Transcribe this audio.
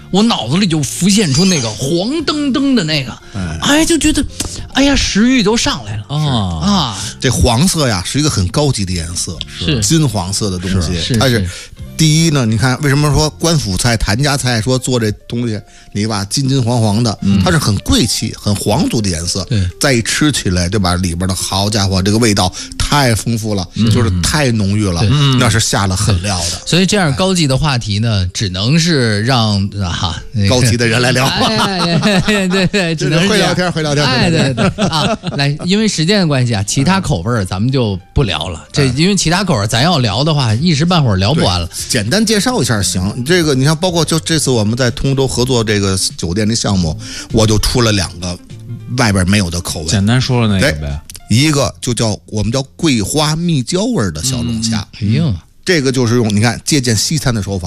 我脑子里就浮现出那个黄澄澄的那个，哎，就觉得，哎呀，食欲都上来了啊！ 这黄色呀是一个很高级的颜色， 是金黄色的东西，它是。 第一呢，你看为什么说官府菜、谭家菜说做这东西，你把金金黄黄的，它是很贵气、很皇族的颜色。 对， 再一吃起来，对吧？里边的好家伙，这个味道太丰富了，就是太浓郁了，那是下了狠料的。 所以这样高级的话题呢，只能是让高级的人来聊。 对，只能会聊天。 哎，对啊，来，因为时间的关系啊，其他口味咱们就不聊了。这因为其他口味咱要聊的话，一时半会儿聊不完了。 简单介绍一下行，这个你看，包括就这次我们在通州合作这个酒店的项目，我就出了2个外边没有的口味。 简单说了那个呗， 一个就我们叫桂花蜜椒味的小龙虾， 哎呦， 这个就是用你看借鉴西餐的手法。